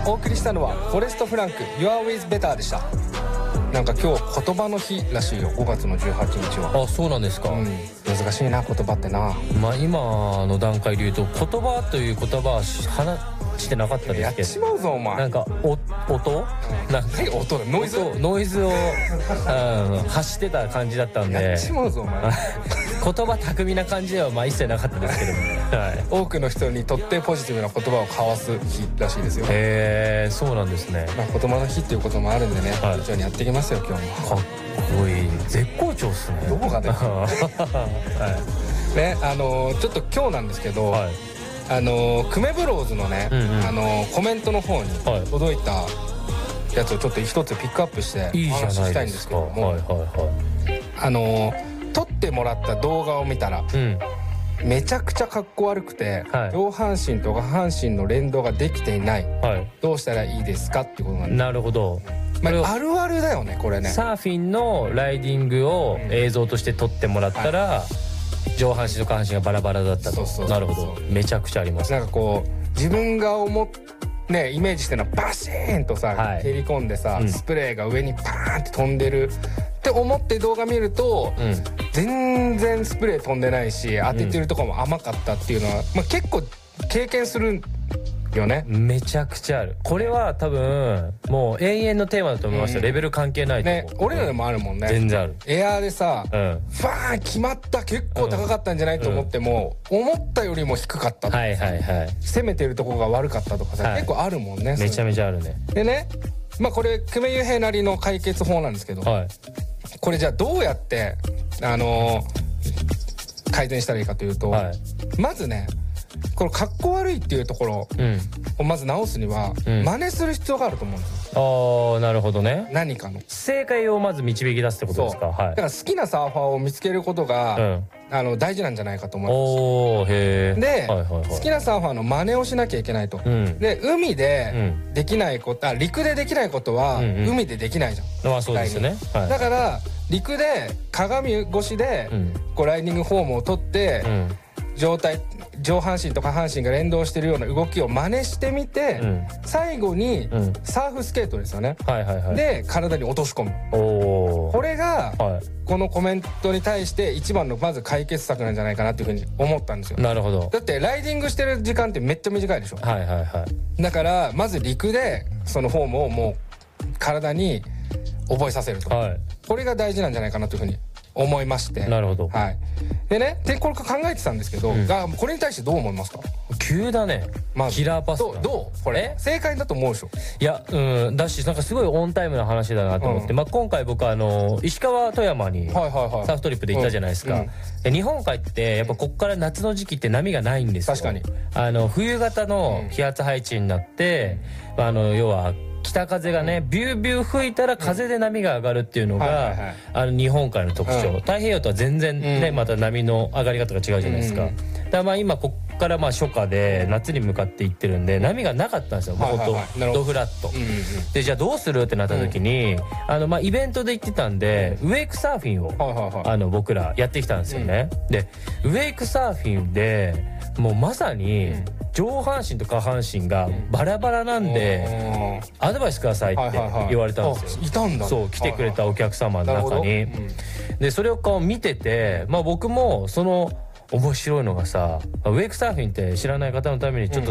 お送りしたのはフォレストフランク You're with Better でした。なんか今日言葉の日らしいよ、5月の18日は。 あ、そうなんですか。 難しいな言葉ってな。 まあ今の段階で言うと言葉という言葉は話してなかったですけど、 やっちまうぞお前。 なんか音なんか音だ、 ノイズを発してた感じだったんで、 やっちまうぞお前言葉巧みな感じではまあ一切なかったですけども、はい、 多くの人にとってポジティブな言葉を交わす日らしいですよ。 へえ、そうなんですね。 まあ、言葉の日っていうこともあるんでね、 はい、 一緒にやっていきますよ今日も。 かっこいい、絶好調っすね。 どこがねはいね、ちょっと今日なんですけど、はい、クメブローズのね、コメントの方に届いたやつをちょっと一つピックアップしてお話ししたいんですけども、撮ってもらった動画を見たら、めちゃくちゃかっこ悪くて、上半身と下半身の連動ができていない、どうしたらいいですかってことなんです。 なるほど。 まあ、あるあるだよねこれね。 サーフィンのライディングを映像として撮ってもらったら、上半身と下半身がバラバラだったと。なるほど、めちゃくちゃあります。 なんかこう自分がイメージしてるのはバシーンとさ、蹴り込んでさ、スプレーが上にパーンって飛んでるって思って動画見ると、全然スプレー飛んでないし、当ててるとこも甘かったっていうのは、まあ、結構経験するよね。 めちゃくちゃある。これは多分もう永遠のテーマだと思いました。レベル関係ないと思う、 ね、俺らでもあるもんね。 全然ある。 エアーでさ、ファーン決まった、結構高かったんじゃないと思っても、思ったよりも低かったとか、攻めてるとこが悪かったとかさ、結構あるもんね。 めちゃめちゃあるね。 でね、まあこれ久米雄平なりの解決法なんですけど、これじゃあどうやって改善したらいいかというと、まずね、このかっこ悪いっていうところをまず直すには、真似する必要があると思うんですよ。 ああ、なるほどね。 何かの正解をまず導き出すってことですか。 だから好きなサーファーを見つけることが、大事なんじゃないかと思います。 おー、へー。 で、好きなサーファーの真似をしなきゃいけないと。で、海でできないこと、陸でできないことは海でできないじゃん。 まあそうですよね。 だから陸で鏡越しでこうライディングフォームを取って、上半身と下半身が連動してるような動きを真似してみて、最後にサーフスケートですよね、で体に落とし込む。これがこのコメントに対して一番のまず解決策なんじゃないかなっていうふうに思ったんですよ。 なるほど。 だってライディングしてる時間ってめっちゃ短いでしょ。だからまず陸でそのフォームをもう体に覚えさせると、これが大事なんじゃないかなというふうに思いまして。 なるほど。 でね、これ考えてたんですけど、これに対してどう思いますか？ 急だね。キラーパス。 どうこれ正解だと思うでしょ？いや、だしなんかすごいオンタイムな話だなと思って、まあ今回僕石川富山にサーフトリップで行ったじゃないですか。日本海ってやっぱこっから夏の時期って波がないんですよ。 確かに。 冬型の気圧配置になって、要は北風がねビュービュー吹いたら風で波が上がるっていうのが日本海の特徴。太平洋とは全然ね、また波の上がり方が違うじゃないですか。だからまあ今こっからまあ初夏で夏に向かっていってるんで波がなかったんですよ。もうほんとドフラットで、じゃあどうするってなった時にまあイベントで行ってたんでウェイクサーフィンを僕らやってきたんですよね。でウェイクサーフィンでもうまさに上半身と下半身がバラバラなんでアドバイスくださいって言われたんですよ。 いたんだ。 そう、来てくれたお客様の中に。でそれを見てて、まあ僕もその面白いのがさ、ウェイクサーフィンって知らない方のためにちょっ